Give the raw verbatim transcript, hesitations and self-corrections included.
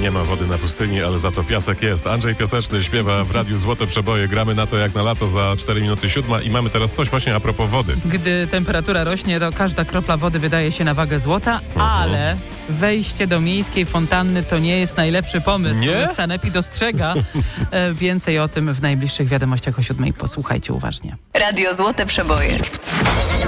Nie ma wody na pustyni, ale za to piasek jest. Andrzej Piaseczny śpiewa w Radiu Złote Przeboje. Gramy na to jak na lato za cztery minuty siódma i mamy teraz coś właśnie a propos wody. Gdy temperatura rośnie, to każda kropla wody wydaje się na wagę złota, uh-huh. ale wejście do miejskiej fontanny to nie jest najlepszy pomysł. Nie? Sanepid dostrzega. Więcej o tym w najbliższych wiadomościach o siódmej. Posłuchajcie uważnie. Radio Złote Przeboje.